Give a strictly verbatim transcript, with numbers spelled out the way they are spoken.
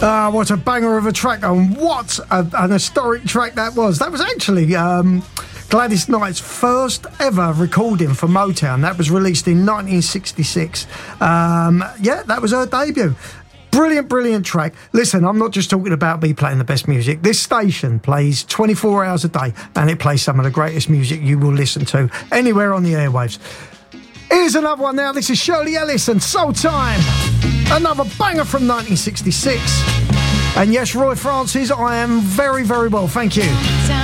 Ah, what a banger of a track, and what a, an historic track that was. That was actually um, Gladys Knight's first ever recording for Motown. That was released in nineteen sixty-six. Um, yeah, that was her debut. Brilliant, brilliant track. Listen, I'm not just talking about me playing the best music. This station plays twenty-four hours a day, and it plays some of the greatest music you will listen to anywhere on the airwaves. Here's another one now. This is Shirley Ellis and Soul Time. Another banger from nineteen sixty-six. And yes, Roy Francis, I am very, very well, thank you.